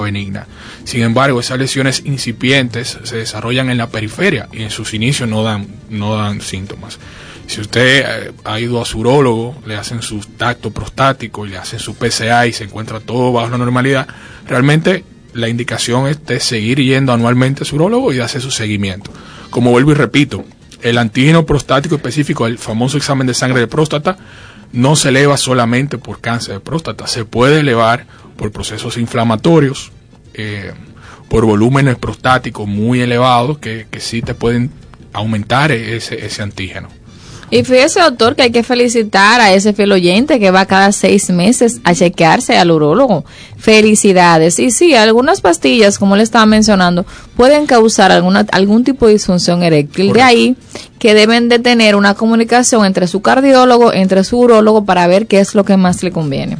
benigna. Sin embargo, esas lesiones incipientes se desarrollan en la periferia y en sus inicios no dan síntomas. Si usted ha ido a su urólogo, le hacen su tacto prostático y le hacen su PSA y se encuentra todo bajo la normalidad, realmente la indicación es de seguir yendo anualmente a su urólogo y de hacer su seguimiento. Como vuelvo y repito, el antígeno prostático específico, el famoso examen de sangre de próstata, no se eleva solamente por cáncer de próstata, se puede elevar por procesos inflamatorios, por volúmenes prostáticos muy elevados que sí te pueden aumentar ese antígeno. Y fíjese, doctor, que hay que felicitar a ese fiel oyente que va cada 6 meses a chequearse al urólogo. Felicidades. Y sí, algunas pastillas, como le estaba mencionando, pueden causar algún tipo de disfunción eréctil. Correcto. De ahí que deben de tener una comunicación entre su cardiólogo, entre su urólogo, para ver qué es lo que más le conviene.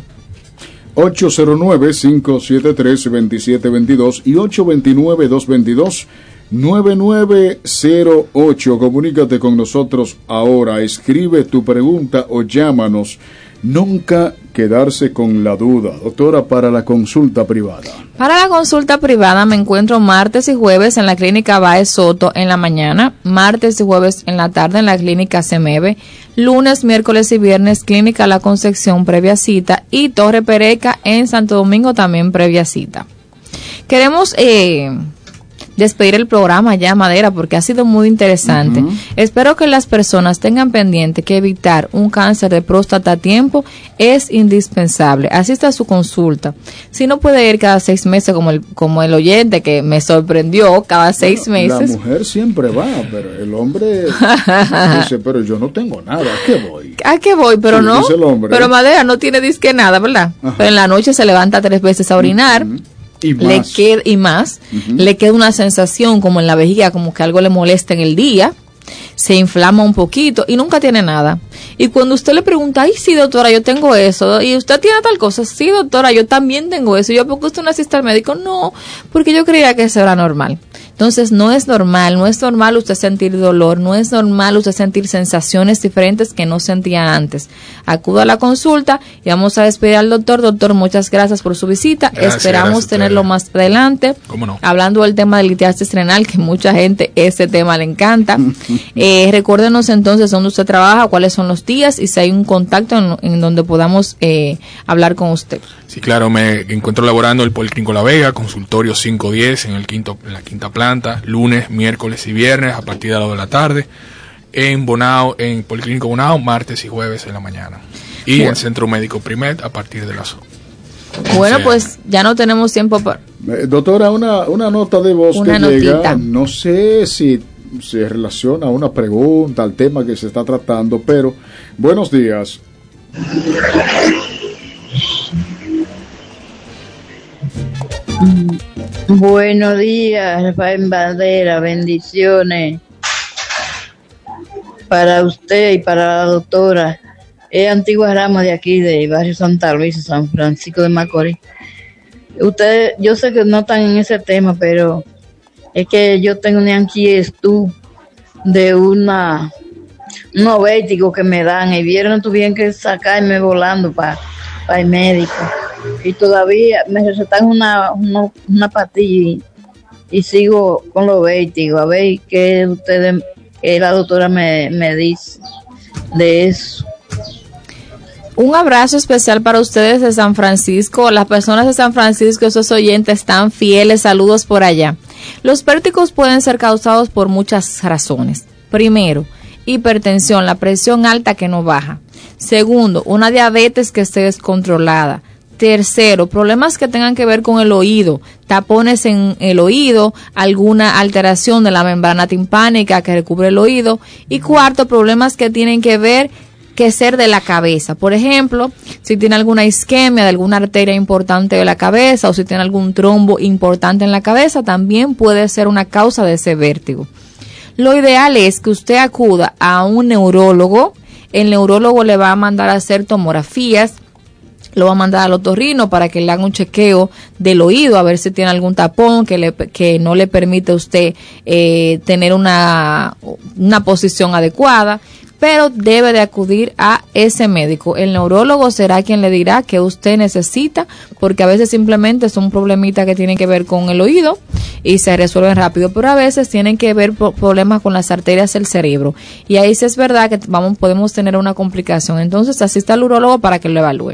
809-573-2722 y 829-222-9908. Comunícate con nosotros ahora, escribe tu pregunta o llámanos. Nunca quedarse con la duda. Doctora, para la consulta privada. Para la consulta privada me encuentro martes y jueves en la clínica Baez Soto en la mañana, martes y jueves en la tarde en la clínica Semeve, lunes, miércoles y viernes clínica La Concepción previa cita y Torre Pereca en Santo Domingo también previa cita. Queremos despedir el programa ya, Madera, porque ha sido muy interesante. Espero que las personas tengan pendiente que evitar un cáncer de próstata a tiempo es indispensable. Asista a su consulta. Si no puede ir cada 6 meses como el oyente que me sorprendió, cada 6 meses. La mujer siempre va, pero el hombre dice, pero yo no tengo nada, ¿a qué voy? ¿A qué voy? Pero sí, no, pero Madera no tiene disque nada, ¿verdad? Ajá. Pero en la noche se levanta 3 veces a orinar. Le queda una sensación como en la vejiga, como que algo le molesta en el día, se inflama un poquito y nunca tiene nada. Y cuando usted le pregunta, ay, sí, doctora, yo tengo eso, y usted tiene tal cosa, sí, doctora, yo también tengo eso. Y yo, ¿por qué usted no asiste al médico? No, porque yo creía que eso era normal. Entonces, no es normal usted sentir dolor, no es normal usted sentir sensaciones diferentes que no sentía antes. Acuda a la consulta y vamos a despedir al doctor. Doctor, muchas gracias por su visita. Esperamos tenerlo más adelante. ¿Cómo no? Hablando del tema de litiasis renal, que mucha gente ese tema le encanta. Recuérdenos entonces dónde usted trabaja, cuáles son los días y si hay un contacto en donde podamos hablar con usted. Sí, claro, me encuentro laborando en el Policlínico La Vega, consultorio 510 en la quinta planta, lunes, miércoles y viernes a partir de las 2 de la tarde. En Bonao, en Policlínico Bonao, martes y jueves en la mañana. Y en Centro Médico Primet a partir de las 11. Bueno, pues ya no tenemos tiempo para... Doctora, una nota de voz que llega, no sé si se relaciona a una pregunta, al tema que se está tratando, pero buenos días. Buenos días, Rafael Bandera, bendiciones para usted y para la doctora. Es Antigua Ramos de aquí, de barrio Santa Luisa, San Francisco de Macorís. Ustedes, yo sé que no están en ese tema, pero es que yo tengo una inquietud de unos vértigos que me dan. El viernes tuvieron que sacarme volando para el médico. Y todavía me recetan una pastilla y sigo con los vértigos. A ver qué la doctora me dice de eso. Un abrazo especial para ustedes de San Francisco. Las personas de San Francisco, esos oyentes están fieles. Saludos por allá. Los vértigos pueden ser causados por muchas razones. Primero, hipertensión, la presión alta que no baja. Segundo, una diabetes que esté descontrolada. Tercero, problemas que tengan que ver con el oído, tapones en el oído, alguna alteración de la membrana timpánica que recubre el oído. Y cuarto, problemas que tienen que ser de la cabeza. Por ejemplo, si tiene alguna isquemia de alguna arteria importante de la cabeza o si tiene algún trombo importante en la cabeza, también puede ser una causa de ese vértigo. Lo ideal es que usted acuda a un neurólogo. El neurólogo le va a mandar a hacer tomografías, lo va a mandar al otorrino para que le haga un chequeo del oído, a ver si tiene algún tapón que no le permite a usted tener una posición adecuada. pero debe de acudir a ese médico. El neurólogo será quien le dirá que usted necesita, porque a veces simplemente es un problemita que tiene que ver con el oído y se resuelven rápido, pero a veces tienen que ver problemas con las arterias del cerebro, y ahí sí es verdad que podemos tener una complicación. Entonces asista al urólogo para que lo evalúe.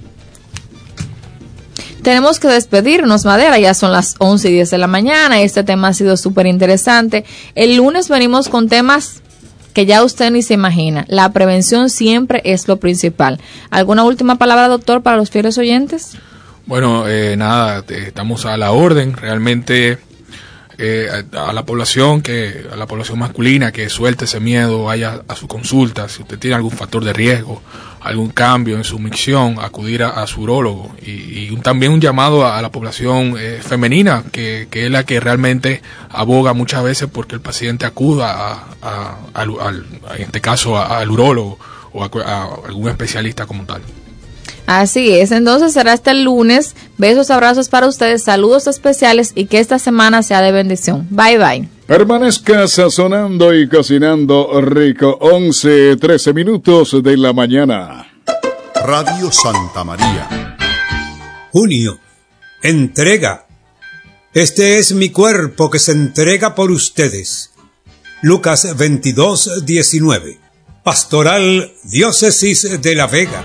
Tenemos que despedirnos, Madera, ya son las 11:10 de la mañana. Este tema ha sido súper interesante. El lunes venimos con temas que ya usted ni se imagina. La prevención siempre es lo principal. ¿Alguna última palabra, doctor, para los fieles oyentes? Bueno, nada, estamos a la orden. Realmente a la población masculina que suelte ese miedo, vaya a su consulta. Si usted tiene algún factor de riesgo, algún cambio en su micción, acudir a su urólogo. Y también un llamado a la población femenina, que es la que realmente aboga muchas veces porque el paciente acuda en este caso al urólogo o a algún especialista como tal. Así es, entonces será hasta el lunes. Besos, abrazos para ustedes, saludos especiales y que esta semana sea de bendición. Bye, bye. Permanezca sazonando y cocinando rico. 11:13 minutos de la mañana. Radio Santa María. Junio. Entrega. Este es mi cuerpo que se entrega por ustedes. Lucas 22:19. Pastoral Diócesis de La Vega.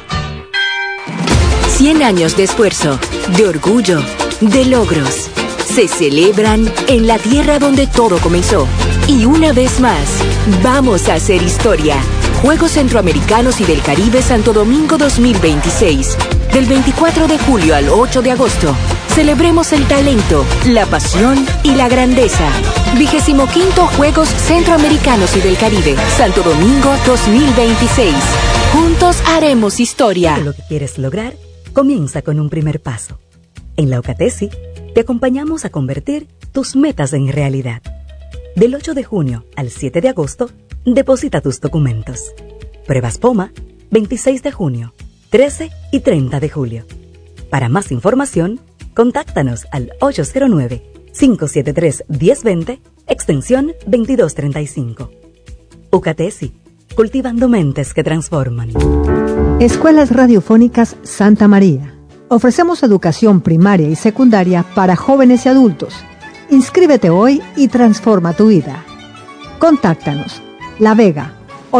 100 años de esfuerzo, de orgullo, de logros. Se celebran en la tierra donde todo comenzó. Y una vez más, vamos a hacer historia. Juegos Centroamericanos y del Caribe Santo Domingo 2026. Del 24 de julio al 8 de agosto. Celebremos el talento, la pasión y la grandeza. 25º Juegos Centroamericanos y del Caribe Santo Domingo 2026. Juntos haremos historia. Todo lo que quieres lograr comienza con un primer paso. En la UCATESI te acompañamos a convertir tus metas en realidad. Del 8 de junio al 7 de agosto, deposita tus documentos. Pruebas POMA, 26 de junio, 13 y 30 de julio. Para más información, contáctanos al 809-573-1020, extensión 2235. UCATESI, cultivando mentes que transforman. Escuelas Radiofónicas Santa María. Ofrecemos educación primaria y secundaria para jóvenes y adultos. Inscríbete hoy y transforma tu vida. Contáctanos. La Vega,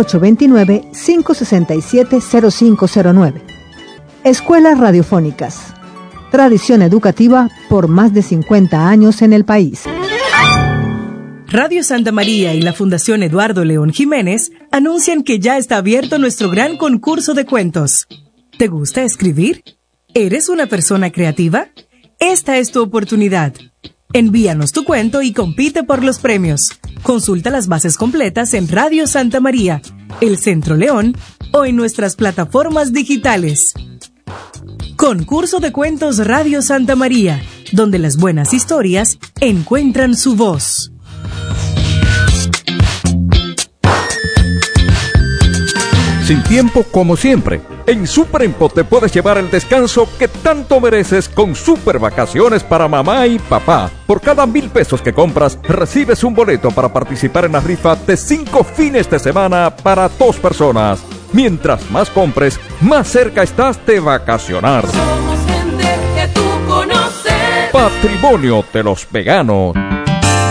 829-567-0509. Escuelas Radiofónicas. Tradición educativa por más de 50 años en el país. Radio Santa María y la Fundación Eduardo León Jiménez anuncian que ya está abierto nuestro gran concurso de cuentos. ¿Te gusta escribir? ¿Eres una persona creativa? Esta es tu oportunidad. Envíanos tu cuento y compite por los premios. Consulta las bases completas en Radio Santa María, El Centro León o en nuestras plataformas digitales. Concurso de Cuentos Radio Santa María, donde las buenas historias encuentran su voz. Sin tiempo como siempre, en Superempo te puedes llevar el descanso que tanto mereces con super vacaciones para mamá y papá. Por cada 1,000 pesos que compras, recibes un boleto para participar en la rifa de 5 fines de semana para 2 personas. Mientras más compres, más cerca estás de vacacionar. Somos gente que tú conoces. Patrimonio de los Veganos.